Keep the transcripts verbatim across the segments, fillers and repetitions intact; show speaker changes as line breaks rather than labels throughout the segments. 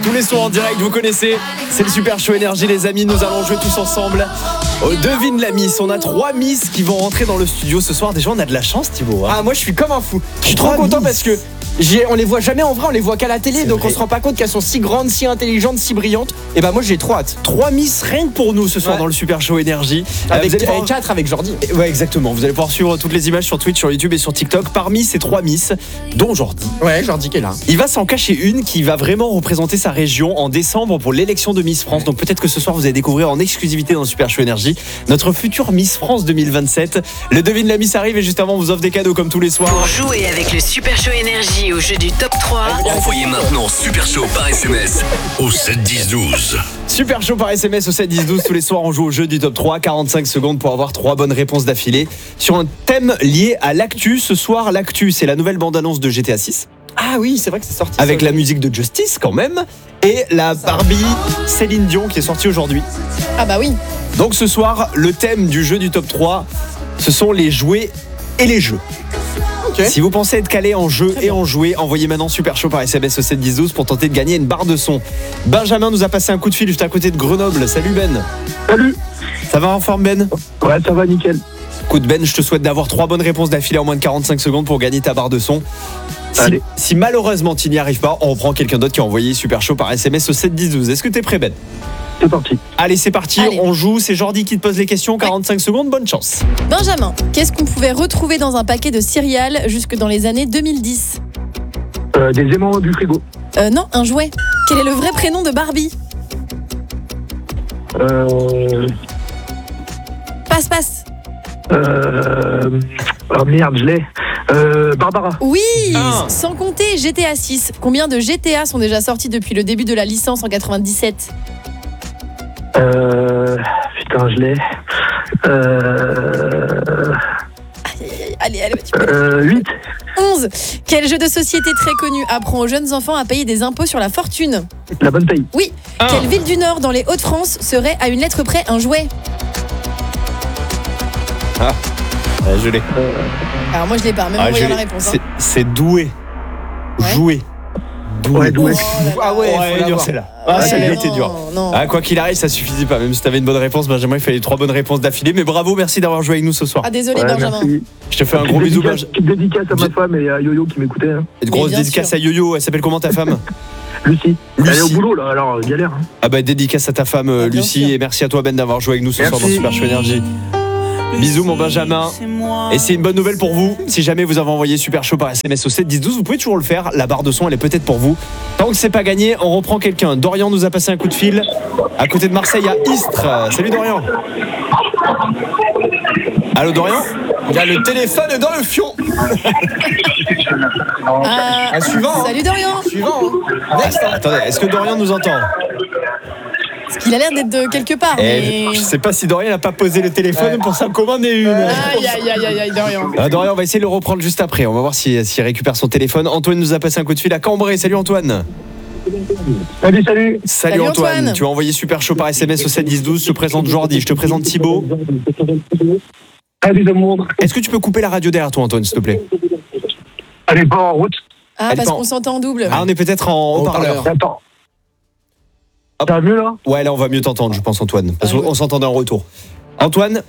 tous les soirs en direct, vous connaissez. C'est le Super Show Énergie, les amis. Nous allons jouer tous ensemble. Oh, devine la Miss. On a trois Miss qui vont rentrer dans le studio ce soir. Déjà, on a de la chance, Thibaut. Hein.
Ah, moi, je suis comme un fou. Je suis trop content miss. Parce que j'ai, on les voit jamais en vrai, on les voit qu'à la télé. C'est donc, vrai. On se rend pas compte qu'elles sont si grandes, si intelligentes, si brillantes. Et bah, moi, j'ai trop hâte.
Trois Miss rien que pour nous ce soir ouais. dans le Super Show Énergie.
Avec,
avec
pouvoir... quatre avec Jordi.
Ouais, exactement. Vous allez pouvoir suivre toutes les images sur Twitch, sur YouTube et sur TikTok. Parmi ces trois Miss, dont Jordi.
Ouais, Jordi qui est là.
Il va s'en cacher une qui va vraiment représenter sa région en décembre pour l'élection de Miss France. Donc peut-être que ce soir vous allez découvrir en exclusivité dans le Super Show Énergie notre future Miss France deux mille vingt-sept. Le devine la Miss arrive et juste avant on vous offre des cadeaux comme tous les soirs.
Pour jouer avec le Super Show Énergie au jeu du top trois,
envoyez maintenant Super Show par S M S au sept dix douze.
Super Show par S M S au sept dix douze. Tous les soirs on joue au jeu du top trois. quarante-cinq secondes pour avoir trois bonnes réponses d'affilée sur un thème lié à l'actu. Ce soir l'actu c'est la nouvelle bande-annonce de G T A six.
Ah oui, c'est vrai que c'est sorti.
Avec
ça,
la musique de Justice quand même. Et la Barbie Céline Dion qui est sortie aujourd'hui.
Ah bah oui.
Donc ce soir, le thème du jeu du top trois, ce sont les jouets et les jeux. Okay. Si vous pensez être calé en jeux et en jouets, envoyez maintenant Super Show par S M S au sept dix douze pour tenter de gagner une barre de son. Benjamin nous a passé un coup de fil juste à côté de Grenoble. Salut Ben.
Salut.
Ça va en forme Ben?
Ouais, ça va nickel.
Écoute Ben, je te souhaite d'avoir trois bonnes réponses d'affilée en moins de quarante-cinq secondes pour gagner ta barre de son. Si, si malheureusement tu n'y arrives pas, on reprend quelqu'un d'autre qui a envoyé Super Show par S M S au sept dix douze. Est-ce que t'es prêt Ben?
C'est parti.
Allez c'est parti, Allez. On joue, c'est Jordi qui te pose les questions, quarante-cinq ouais. secondes, bonne chance.
Benjamin, qu'est-ce qu'on pouvait retrouver dans un paquet de céréales jusque dans les années deux mille dix?
euh, Des aimants du frigo.
Euh non, un jouet. Quel est le vrai prénom de Barbie?
Euh...
Passe, passe.
Euh... Oh merde, je l'ai. Euh, Barbara.
Oui, ah. Sans compter G T A six. Combien de G T A sont déjà sortis depuis le début de la licence en quatre-vingt-dix-sept?
Euh... Putain, je l'ai. Euh...
Allez, allez, tu peux.
Euh, huit.
onze. Quel jeu de société très connu apprend aux jeunes enfants à payer des impôts sur la fortune?
La bonne paye.
Oui. Ah. Quelle ville du Nord dans les Hauts-de-France serait à une lettre près un jouet?
Ah. Euh, je l'ai.
Alors moi je l'ai pas, même ah, envoyé la réponse.
C'est,
hein.
c'est doué.
Ouais.
Jouer. Doué.
Ouais, doué.
Oh
ah ouais, ouais il faut dur celle-là. Ah,
ouais,
celle-là
non,
était dure.
Non.
Ah, quoi qu'il arrive, ça suffisait pas. Même si t'avais une bonne réponse, Benjamin, il fallait trois bonnes réponses d'affilée. Mais bravo, merci d'avoir joué avec nous ce soir.
Ah désolé ouais, Benjamin.
Merci.
Je te fais un gros bisou.
Benjamin. Petite dédicace à ma femme et à Yo-Yo qui m'écoutait. Hein.
Une grosse dédicace sûr. à Yo-Yo. Elle s'appelle comment ta femme?
Lucie.
Lucie.
Elle est au boulot là, alors galère. Hein.
Ah bah dédicace à ta femme ah, Lucie sûr. Et merci à toi Ben d'avoir joué avec nous ce merci. soir dans Super Show Énergie. Bisous mon Benjamin. Et c'est une bonne nouvelle pour vous. Si jamais vous avez envoyé Super Show par S M S au sept dix douze, vous pouvez toujours le faire. La barre de son elle est peut-être pour vous. Tant que c'est pas gagné, on reprend quelqu'un. Dorian nous a passé un coup de fil. À côté de Marseille à Istres. Salut Dorian. Allô Dorian? Il a le téléphone dans le fion.
euh,
ah, suivant.
Salut Dorian.
Suivant. Hein. Next, hein. Attendez, est-ce que Dorian nous entend?
Parce qu'il a l'air d'être de quelque part. Mais...
Je sais pas si Dorian n'a pas posé le téléphone ouais. pour s'en commander une.
Aïe aïe aïe aïe aïe Dorian.
Ah, Dorian, on va essayer de le reprendre juste après. On va voir s'il si, si récupère son téléphone. Antoine nous a passé un coup de fil à Cambrai. Salut Antoine.
Salut, salut.
Salut, salut Antoine.
Antoine.
Tu as envoyé Super Chaud par S M S au sept dix douze. Je te présente Jordi, je te présente Thibaut.
Salut tout le monde.
Est-ce que tu peux couper la radio derrière toi Antoine s'il te plaît?
Elle est pas en route.
Ah Elle parce en... qu'on s'entend en double.
Ah on est peut-être en haut-parleur.
Attends. Ça va mieux là?
Ouais là on va mieux t'entendre je pense Antoine. Parce qu'on ah, oui. s'entendait en retour. Antoine,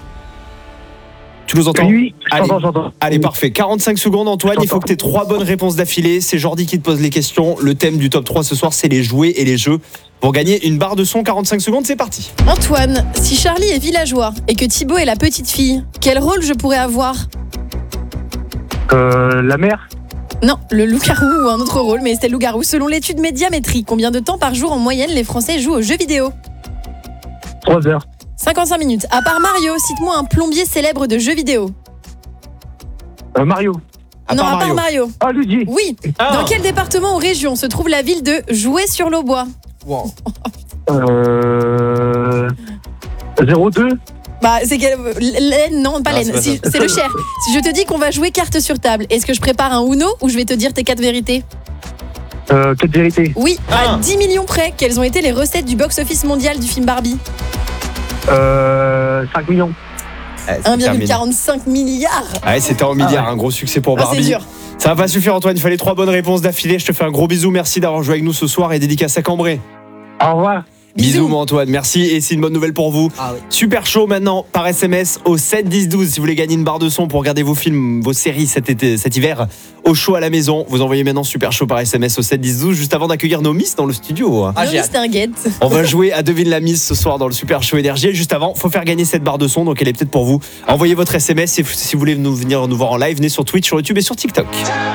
tu nous entends?
Oui,
allez,
j'entends, j'entends.
Allez parfait, quarante-cinq secondes Antoine, il faut que tu aies trois bonnes réponses d'affilée. C'est Jordi qui te pose les questions. Le thème du top trois ce soir c'est les jouets et les jeux. Pour gagner une barre de son, quarante-cinq secondes, c'est parti.
Antoine, si Charlie est villageois et que Thibaut est la petite fille, quel rôle je pourrais avoir?
Euh, la mère?
Non, le loup-garou ou un autre rôle, mais c'était le loup-garou. Selon l'étude Médiamétrie, combien de temps par jour en moyenne les Français jouent aux jeux vidéo?
trois heures.
cinquante-cinq minutes. À part Mario, cite-moi un plombier célèbre de jeux vidéo.
Euh, Mario.
À
non,
part
à part
Mario.
Mario.
Ah, Luigi.
Oui.
Ah.
Dans quel département ou région se trouve la ville de Joué-sur-l'Aubois?
Wow.
Euh... zéro deux.
Bah, c'est quel... L'Aisne, non, pas
non,
l'Aisne, si, c'est le Cher. Si je te dis qu'on va jouer carte sur table, est-ce que je prépare un Uno ou je vais te dire tes quatre vérités?
Euh, quatre vérités.
Oui,
ah.
à dix millions près, quelles ont été les recettes du box-office mondial du film Barbie?
Euh, cinq millions.
un virgule quarante-cinq milliards.
Ouais, c'était en milliards, ah ouais. Un gros succès pour Barbie.
Ah, c'est dur.
Ça va pas suffire Antoine, il fallait trois bonnes réponses d'affilée. Je te fais un gros bisou, merci d'avoir joué avec nous ce soir et dédicace à Cambrai.
Au revoir.
Bisous,
Bisous.
mon Antoine, merci et c'est une bonne nouvelle pour vous.
Ah oui.
Super chaud maintenant par S M S au sept dix douze si vous voulez gagner une barre de son pour regarder vos films, vos séries cet été, cet hiver au chaud à la maison. Vous envoyez maintenant super chaud par S M S au sept dix douze juste avant d'accueillir nos miss dans le studio.
Ah, j'ai
Le
hâte.
Stargate.
On va jouer à Devine la Miss ce soir dans le Super Show Énergie. Et juste avant, faut faire gagner cette barre de son, donc elle est peut-être pour vous. Envoyez votre S M S si, si vous voulez nous venir nous voir en live. Venez sur Twitch, sur YouTube et sur TikTok.